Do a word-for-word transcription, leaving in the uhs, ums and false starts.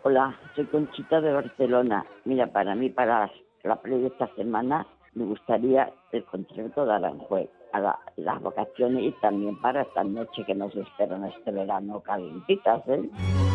Hola, soy Conchita de Barcelona. Mira, para mí, para la play de esta semana, me gustaría el concierto de Aranjuez, para las vacaciones y también para esta noche que nos esperan este verano calentitas, ¿eh?